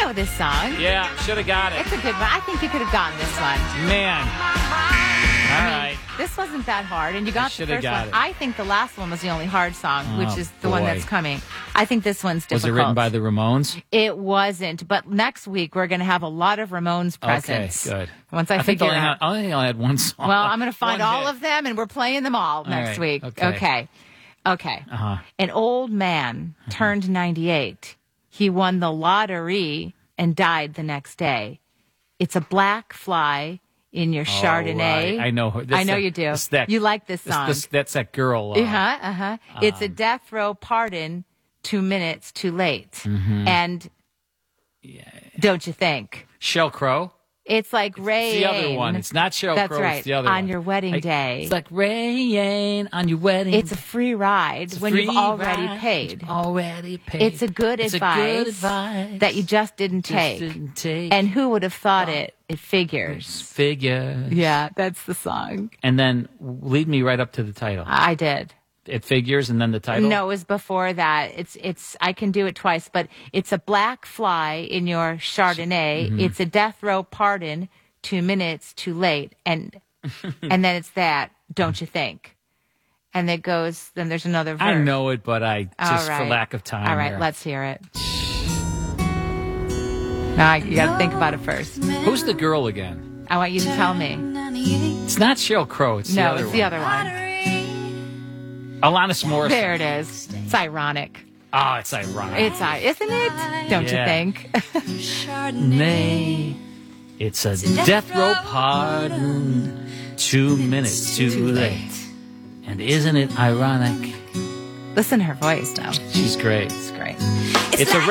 know this song. Yeah, should have got it. It's a good one. I think you could have gotten this one. Man. All right. This wasn't that hard, and you got the shoulda first got one. it. I think the last one was the only hard song, which is the one boy. that's coming. I think this one's difficult. Was it written by the Ramones? It wasn't, but next week we're going to have a lot of Ramones presents. Okay, good. Once I think figure they out. only had one song. Well, I'm going to find One all hit. of them, and we're playing them all next right, week. okay. Okay. Uh-huh. An old man turned 98. He won the lottery and died the next day. It's a black fly in your Chardonnay. Right. I know her. I know you do. You like this song. That's that girl. It's a death row pardon 2 minutes too late. Mm-hmm. And don't you think? Sheryl Crow. It's like Ray It's the other Ain. one. It's not Sheryl That's Crow. right. It's the other on one. your wedding day. It's like rain on your wedding. It's a free ride when you've already paid. Already paid. It's a good advice that you just didn't take. And who would have thought it? It figures. Figures. Yeah, that's the song. And then lead me right up to the title. I did. It figures and then the title? No, it was before that. It's I can do it twice, but it's a black fly in your Chardonnay. Mm-hmm. It's a death row pardon 2 minutes too late. And then it's that, don't you think? And it goes, then there's another verse. I know it, but I just All right. for lack of time. All right, here. let's hear it. Now you got to think about it first. Who's the girl again? I want you to tell me. It's not Sheryl Crow. It's the No, other it's one. the other one. Alanis Morissette. There it is. It's ironic. Oh, it's ironic. Isn't it? Don't you Yeah. think? Nay, it's a death row pardon 2 minutes too late. And isn't it ironic? Listen to her voice, though. She's great. It's great. It's a